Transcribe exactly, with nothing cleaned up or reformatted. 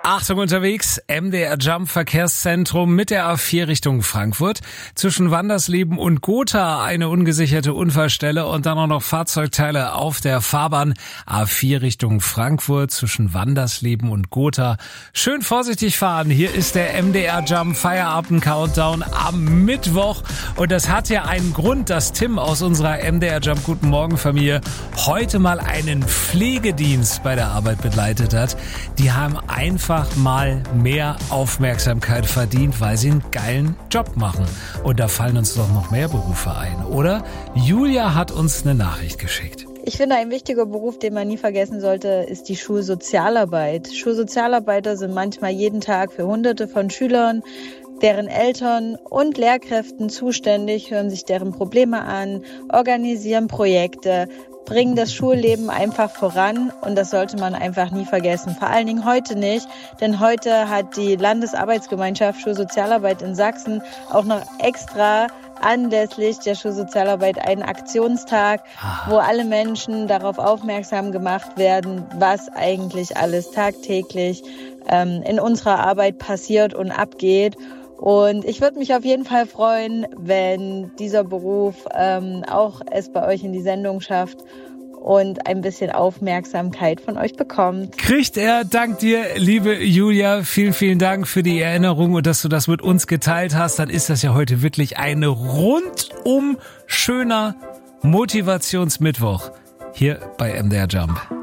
Achtung unterwegs, M D R Jump Verkehrszentrum mit der A vier Richtung Frankfurt. Zwischen Wandersleben und Gotha eine ungesicherte Unfallstelle und dann auch noch Fahrzeugteile auf der Fahrbahn. A vier Richtung Frankfurt zwischen Wandersleben und Gotha. Schön vorsichtig fahren. Hier ist der M D R Jump Feierabend Countdown am Mittwoch. Und das hat ja einen Grund, dass Tim aus unserer M D R Jump Guten Morgen Familie heute mal einen Pflegedienst bei der Arbeit begleitet hat. Die haben einfach mal mehr Aufmerksamkeit verdient, weil sie einen geilen Job machen. Und da fallen uns doch noch mehr Berufe ein, oder? Julia hat uns eine Nachricht geschickt. Ich finde, ein wichtiger Beruf, den man nie vergessen sollte, ist die Schulsozialarbeit. Schulsozialarbeiter sind manchmal jeden Tag für Hunderte von Schülern, deren Eltern und Lehrkräften zuständig, hören sich deren Probleme an, organisieren Projekte, bringen das Schulleben einfach voran und das sollte man einfach nie vergessen. Vor allen Dingen heute nicht, denn heute hat die Landesarbeitsgemeinschaft Schulsozialarbeit in Sachsen auch noch extra anlässlich der Schulsozialarbeit einen Aktionstag, wo alle Menschen darauf aufmerksam gemacht werden, was eigentlich alles tagtäglich ähm, in unserer Arbeit passiert und abgeht. Und ich würde mich auf jeden Fall freuen, wenn dieser Beruf ähm, auch es bei euch in die Sendung schafft und ein bisschen Aufmerksamkeit von euch bekommt. Kriegt er, dank dir, liebe Julia. Vielen, vielen Dank für die Erinnerung und dass du das mit uns geteilt hast. Dann ist das ja heute wirklich ein rundum schöner Motivationsmittwoch hier bei M D R Jump.